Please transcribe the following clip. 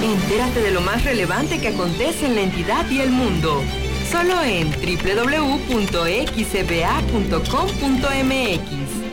Entérate de lo más relevante que acontece en la entidad y el mundo. Solo en www.xcba.com.mx.